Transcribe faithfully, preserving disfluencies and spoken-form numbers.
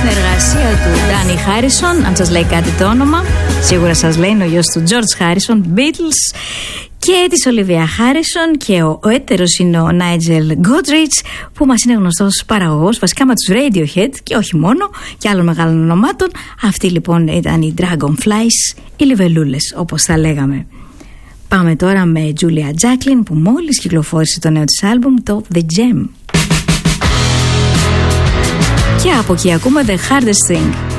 συνεργασία του Ντάνι Χάρισον, αν σας λέει κάτι το όνομα. Σίγουρα σας λέει, είναι ο γιος του George Harrison, Beatles, και της Ολιβία Χάρισον, και ο, ο έτερος είναι ο Νάιτζελ Γκότριτς, που μας είναι γνωστός παραγωγός βασικά με τους Radiohead και όχι μόνο, και άλλων μεγάλων ονομάτων. Αυτοί λοιπόν ήταν οι Dragonflies, οι λιβελούλες όπως θα λέγαμε. Πάμε τώρα με Julia Jacklin, που μόλις κυκλοφόρησε το νέο της άλμπουμ, το The Gem. Και από εκεί ακούμε The Hardest Thing.